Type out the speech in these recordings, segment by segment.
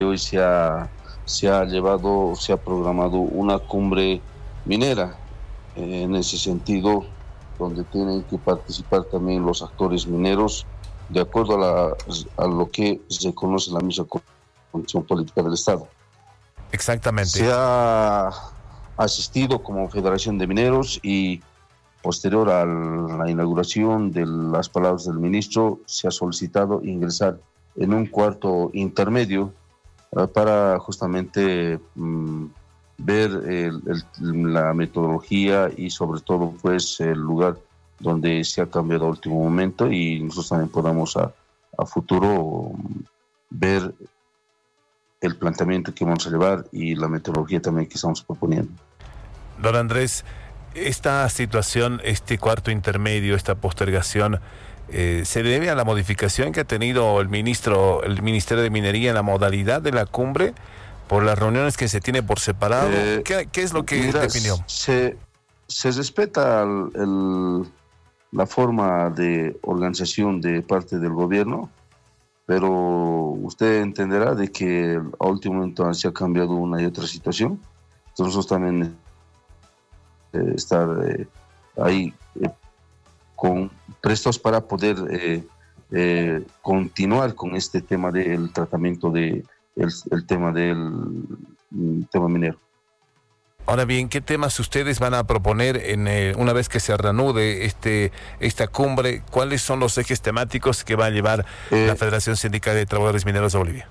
hoy se ha programado una cumbre minera. En ese sentido, donde tienen que participar también los actores mineros, de acuerdo a lo que se conoce en la misma condición política del Estado. Exactamente. Se ha asistido como Federación de Mineros y posterior a la inauguración de las palabras del ministro, se ha solicitado ingresar en un cuarto intermedio para justamente ver la metodología y sobre todo pues el lugar donde se ha cambiado a último momento, y nosotros también podamos a futuro ver el planteamiento que vamos a llevar y la metodología también que estamos proponiendo. Don Andrés, esta situación, este cuarto intermedio, esta postergación, ¿se debe a la modificación que ha tenido el Ministerio de Minería en la modalidad de la cumbre, por las reuniones que se tiene por separado? ¿Qué es lo que definió? Se respeta la forma de organización de parte del gobierno, pero usted entenderá de que a último momento se ha cambiado una y otra situación. Entonces nosotros también estar ahí prestos para poder continuar con este tema del tratamiento del tema minero. Ahora bien, ¿qué temas ustedes van a proponer una vez que se reanude esta cumbre? ¿Cuáles son los ejes temáticos que va a llevar la Federación Sindical de Trabajadores Mineros de Bolivia?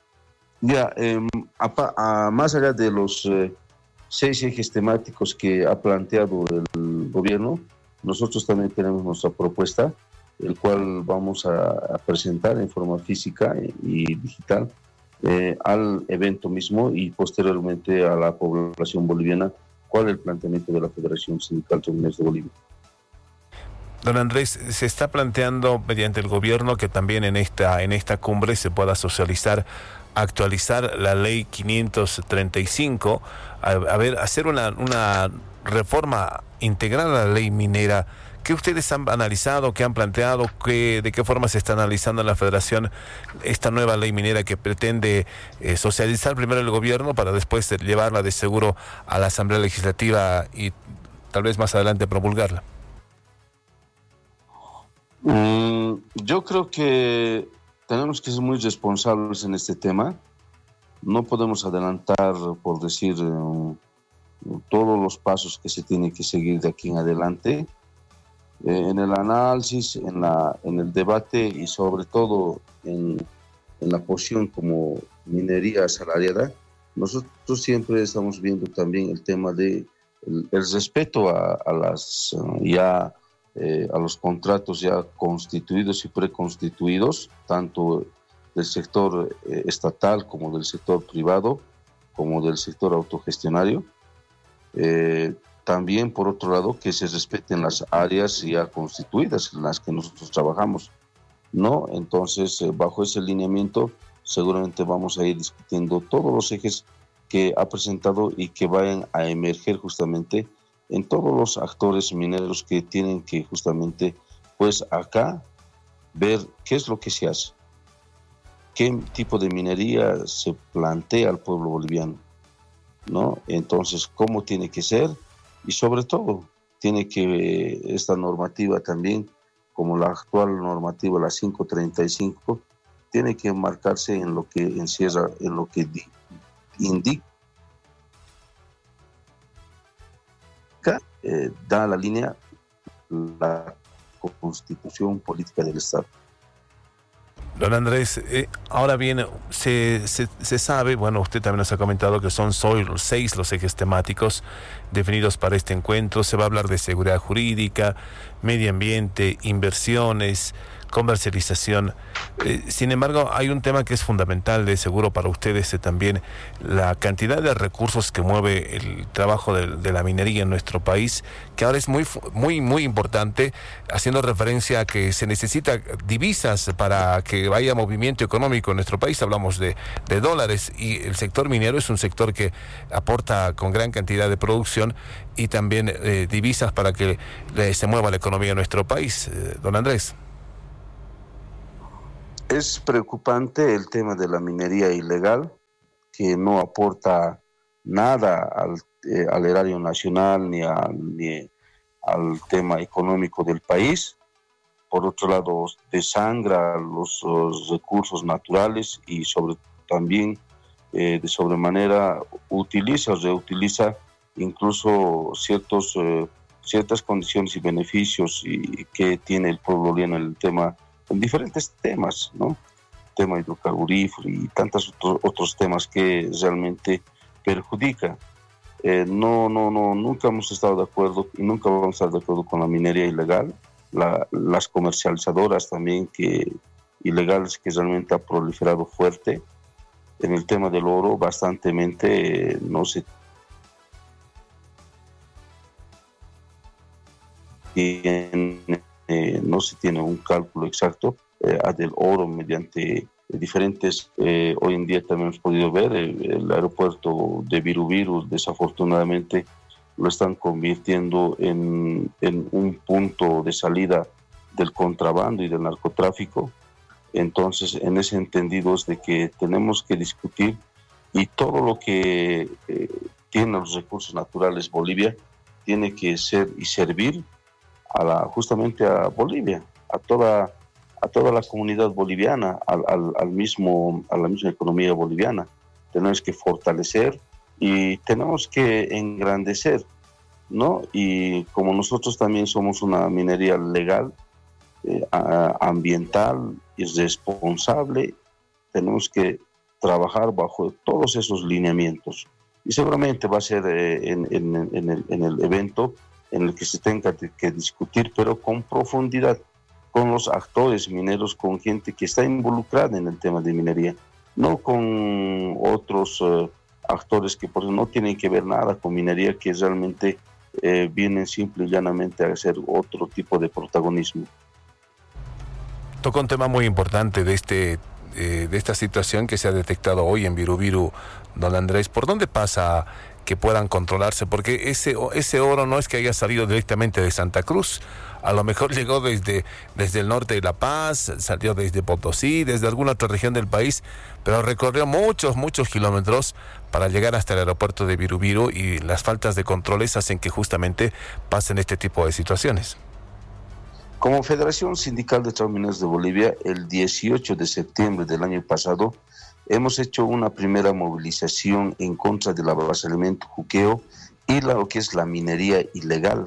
Más allá de los 6 ejes temáticos que ha planteado el gobierno, nosotros también tenemos nuestra propuesta, el cual vamos a presentar en forma física y digital al evento mismo y posteriormente a la población boliviana, cuál es el planteamiento de la Federación Sindical de Mineros de Bolivia. Don Andrés, se está planteando mediante el gobierno que también en esta cumbre se pueda socializar, actualizar la ley 535, hacer una reforma integral a la ley minera. ¿Qué ustedes han analizado, qué han planteado, de qué forma se está analizando en la Federación esta nueva ley minera que pretende socializar primero el gobierno para después llevarla de seguro a la Asamblea Legislativa y tal vez más adelante promulgarla? Yo creo que tenemos que ser muy responsables en este tema. No podemos adelantar, por decir, todos los pasos que se tienen que seguir de aquí en adelante. En el análisis, en el debate y sobre todo en la posición como minería asalariada, nosotros siempre estamos viendo también el tema de el respeto a los contratos ya constituidos y preconstituidos, tanto del sector estatal como del sector privado, como del sector autogestionario. También, por otro lado, que se respeten las áreas ya constituidas en las que nosotros trabajamos, ¿no? Entonces, bajo ese lineamiento, seguramente vamos a ir discutiendo todos los ejes que ha presentado y que vayan a emerger justamente en todos los actores mineros que tienen que justamente, pues acá, ver qué es lo que se hace, qué tipo de minería se plantea al pueblo boliviano, ¿no? Entonces, cómo tiene que ser. Y sobre todo, tiene que esta normativa también, como la actual normativa, la 535, tiene que enmarcarse en lo que encierra, en lo que indica, da la línea, la Constitución Política del Estado. Don Andrés, ahora bien, se sabe, bueno, usted también nos ha comentado que son 6 los ejes temáticos definidos para este encuentro. Se va a hablar de seguridad jurídica, medio ambiente, inversiones, comercialización. Sin embargo, hay un tema que es fundamental, de seguro para ustedes también, la cantidad de recursos que mueve el trabajo de la minería en nuestro país, que ahora es muy importante, haciendo referencia a que se necesita divisas para que haya movimiento económico en nuestro país. Hablamos de dólares, y el sector minero es un sector que aporta con gran cantidad de producción y también divisas para que se mueva la economía en nuestro país. Don Andrés. Es preocupante el tema de la minería ilegal, que no aporta nada al erario nacional ni al tema económico del país. Por otro lado, desangra los recursos naturales y también de sobremanera reutiliza incluso ciertas condiciones y beneficios que tiene el pueblo boliviano en diferentes temas, ¿no? Tema hidrocarburífero y tantos otros temas que realmente perjudica. Nunca hemos estado de acuerdo y nunca vamos a estar de acuerdo con la minería ilegal, las comercializadoras también ilegales que realmente ha proliferado fuerte. En el tema del oro, bastantemente no se tiene un cálculo exacto del oro mediante diferentes, hoy en día también hemos podido ver el aeropuerto de Viru, desafortunadamente lo están convirtiendo en un punto de salida del contrabando y del narcotráfico. Entonces, en ese entendido es de que tenemos que discutir y todo lo que tiene los recursos naturales Bolivia tiene que ser y servir justamente a Bolivia, a toda la comunidad boliviana, a la misma economía boliviana. Tenemos que fortalecer y tenemos que engrandecer, ¿no? Y como nosotros también somos una minería legal, ambiental y responsable, tenemos que trabajar bajo todos esos lineamientos. Y seguramente va a ser en el evento en el que se tenga que discutir, pero con profundidad, con los actores mineros, con gente que está involucrada en el tema de minería, no con otros actores que por eso no tienen que ver nada con minería, que realmente vienen simple y llanamente a hacer otro tipo de protagonismo. Toca un tema muy importante de esta situación que se ha detectado hoy en Viru, don Andrés. ¿Por dónde pasa que puedan controlarse? Porque ese oro no es que haya salido directamente de Santa Cruz. A lo mejor llegó desde el norte de La Paz, salió desde Potosí, desde alguna otra región del país, pero recorrió muchos kilómetros para llegar hasta el aeropuerto de Viru, y las faltas de controles hacen que justamente pasen este tipo de situaciones. Como Federación Sindical de Trabajadores de Bolivia, el 18 de septiembre del año pasado, hemos hecho una primera movilización en contra del avasallamiento, juqueo y lo que es la minería ilegal.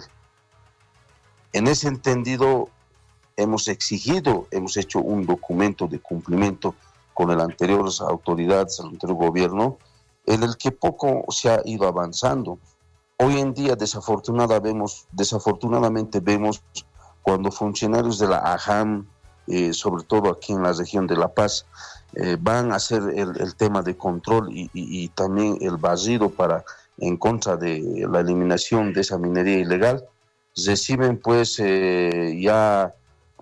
En ese entendido, hemos hecho un documento de cumplimiento con las anteriores autoridades, el anterior gobierno, en el que poco se ha ido avanzando. Hoy en día, desafortunadamente vemos cuando funcionarios de la AJAM, sobre todo aquí en la región de La Paz, van a hacer el tema de control y también el barrido en contra de la eliminación de esa minería ilegal, reciben pues ya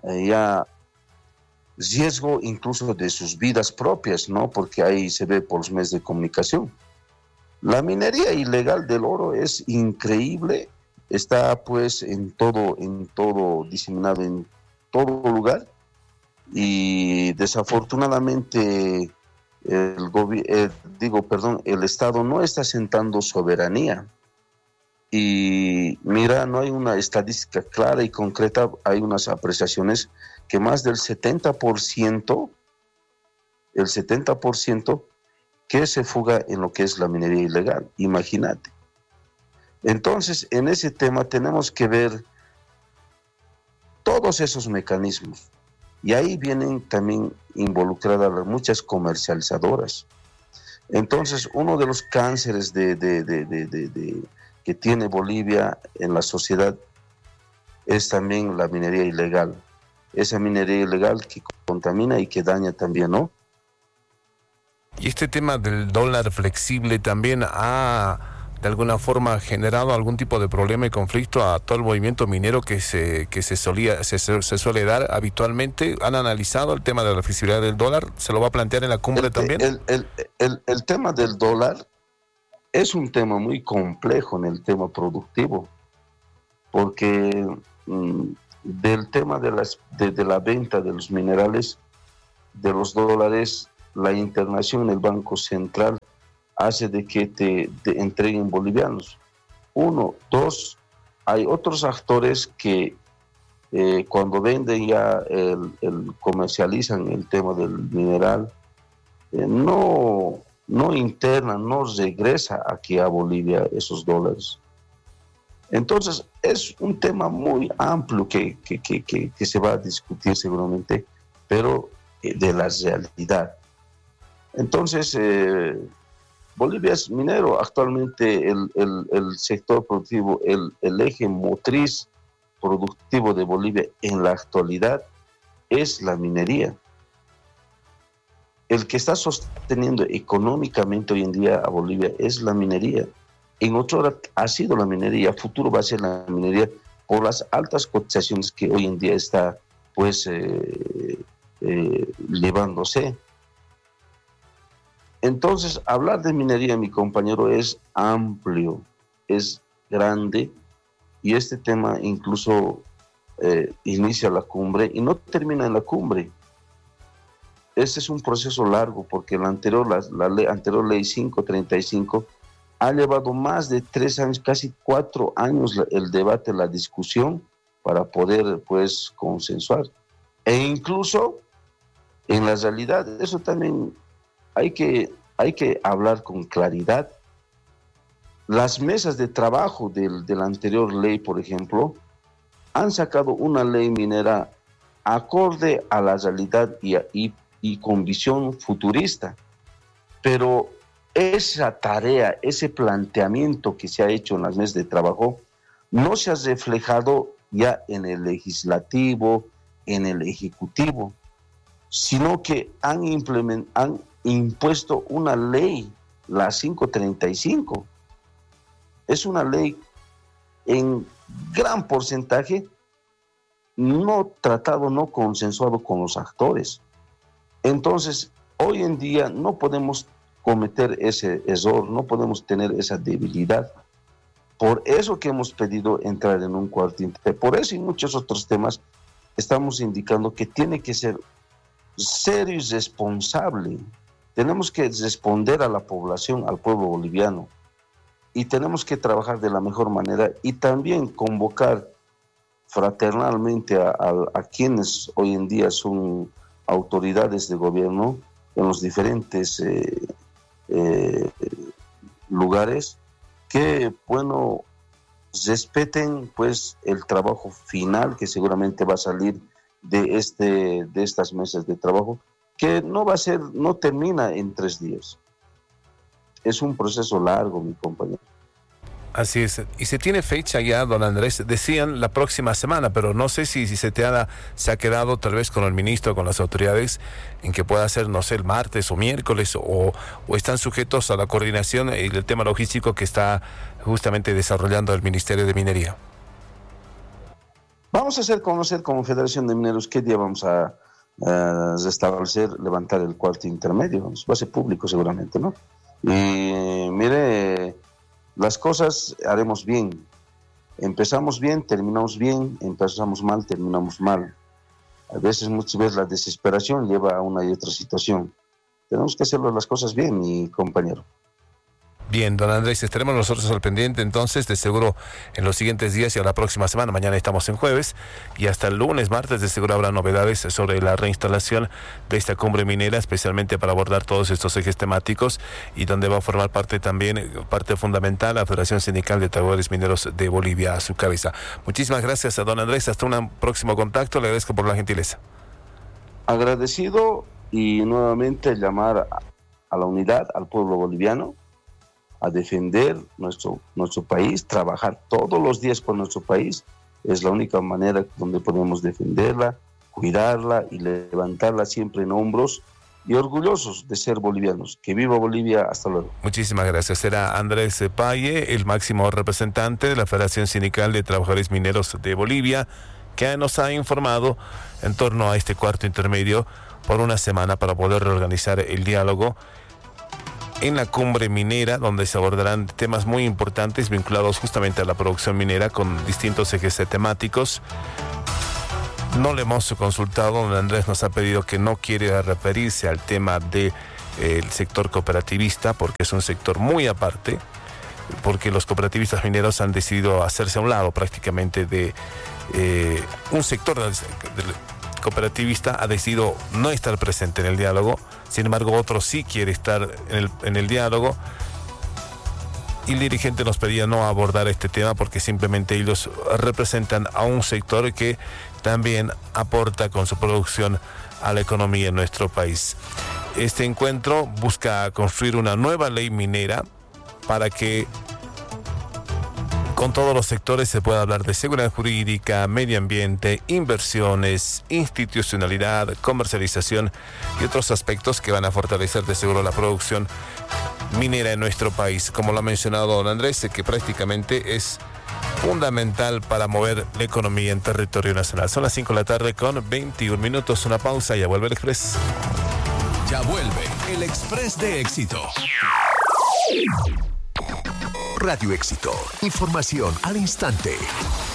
riesgo incluso de sus vidas propias, ¿no? Porque ahí se ve por los medios de comunicación. La minería ilegal del oro es increíble. Está pues en todo diseminado en todo lugar, y desafortunadamente el Estado no está sentando soberanía. Y mira, no hay una estadística clara y concreta, hay unas apreciaciones que más del 70% que se fuga en lo que es la minería ilegal, imagínate. Entonces, en ese tema tenemos que ver todos esos mecanismos, y ahí vienen también involucradas muchas comercializadoras. Entonces, uno de los cánceres que tiene Bolivia en la sociedad es también la minería ilegal. Esa minería ilegal que contamina y que daña también, ¿no? Y este tema del dólar flexible también ha de alguna forma generado algún tipo de problema y conflicto a todo el movimiento minero que se suele dar habitualmente. ¿Han analizado el tema de la flexibilidad del dólar? ¿Se lo va a plantear en la cumbre también? El tema del dólar es un tema muy complejo en el tema productivo, porque del tema de la venta de los minerales, de los dólares, la internación en el Banco Central hace de que te entreguen bolivianos. Uno, dos, hay otros actores que cuando venden ya comercializan el tema del mineral, no internan, no regresa aquí a Bolivia esos dólares. Entonces es un tema muy amplio que se va a discutir seguramente, pero de la realidad. Entonces Bolivia es minero. Actualmente el sector productivo, el eje motriz productivo de Bolivia en la actualidad es la minería. El que está sosteniendo económicamente hoy en día a Bolivia es la minería. En otra hora ha sido la minería, futuro va a ser la minería por las altas cotizaciones que hoy en día está pues llevándose. Entonces, hablar de minería, mi compañero, es amplio, es grande, y este tema incluso inicia la cumbre y no termina en la cumbre. Este es un proceso largo porque la anterior ley 535 ha llevado más de 3 años, casi 4 años el debate, la discusión para poder pues consensuar. E incluso en la realidad, eso también hay que hablar con claridad. Las mesas de trabajo de la anterior ley, por ejemplo, han sacado una ley minera acorde a la realidad y con visión futurista. Pero esa tarea, ese planteamiento que se ha hecho en las mesas de trabajo, no se ha reflejado ya en el legislativo, en el ejecutivo, sino que han impuesto una ley, la 535. Es una ley en gran porcentaje no tratado, no consensuado con los actores. Entonces, hoy en día no podemos cometer ese error, no podemos tener esa debilidad. Por eso que hemos pedido entrar en un cuarto intermedio. Por eso y muchos otros temas estamos indicando que tiene que ser serio y responsable. Tenemos que responder a la población, al pueblo boliviano, y tenemos que trabajar de la mejor manera y también convocar fraternalmente a quienes hoy en día son autoridades de gobierno en los diferentes lugares, que bueno, respeten pues el trabajo final que seguramente va a salir de estas mesas de trabajo, que no termina en 3 días. Es un proceso largo, mi compañero. Así es. Y se tiene fecha ya, don Andrés. Decían la próxima semana, pero no sé si se ha quedado tal vez con el ministro, con las autoridades, en que pueda ser, no sé, el martes o miércoles, o están sujetos a la coordinación y el tema logístico que está justamente desarrollando el Ministerio de Minería. Vamos a hacer conocer como Federación de Mineros qué día vamos a levantar el cuarto intermedio. Va a ser público seguramente, ¿no? Y mire, las cosas haremos bien. Empezamos bien, terminamos bien. Empezamos mal, terminamos mal. Muchas veces la desesperación lleva a una y otra situación. Tenemos que hacer las cosas bien, mi compañero. Bien, don Andrés, estaremos nosotros al pendiente entonces, de seguro en los siguientes días y a la próxima semana. Mañana estamos en jueves y hasta el lunes, martes, de seguro habrá novedades sobre la reinstalación de esta cumbre minera, especialmente para abordar todos estos ejes temáticos, y donde va a formar parte también, parte fundamental, la Federación Sindical de Trabajadores Mineros de Bolivia a su cabeza. Muchísimas gracias a don Andrés, hasta un próximo contacto, le agradezco por la gentileza. Agradecido, y nuevamente llamar a la unidad, al pueblo boliviano, a defender nuestro país, trabajar todos los días por nuestro país. Es la única manera donde podemos defenderla, cuidarla y levantarla siempre en hombros, y orgullosos de ser bolivianos. Que viva Bolivia, hasta luego. Muchísimas gracias. Era Andrés Paye, el máximo representante de la Federación Sindical de Trabajadores Mineros de Bolivia, que nos ha informado en torno a este cuarto intermedio por una semana para poder reorganizar el diálogo en la cumbre minera, donde se abordarán temas muy importantes vinculados justamente a la producción minera con distintos ejes temáticos. No le hemos consultado, don Andrés nos ha pedido que no quiere referirse al tema de el sector cooperativista, porque es un sector muy aparte, porque los cooperativistas mineros han decidido hacerse a un lado prácticamente de un sector del cooperativista ha decidido no estar presente en el diálogo. Sin embargo, otro sí quiere estar en el diálogo, y el dirigente nos pedía no abordar este tema porque simplemente ellos representan a un sector que también aporta con su producción a la economía en nuestro país. Este encuentro busca construir una nueva ley minera para que con todos los sectores se pueda hablar de seguridad jurídica, medio ambiente, inversiones, institucionalidad, comercialización y otros aspectos que van a fortalecer de seguro la producción minera en nuestro país. Como lo ha mencionado don Andrés, que prácticamente es fundamental para mover la economía en territorio nacional. Son las 5 de la tarde con 21 minutos. Una pausa y ya vuelve el Express. Ya vuelve el Express de Éxito. Radio Éxito. Información al instante.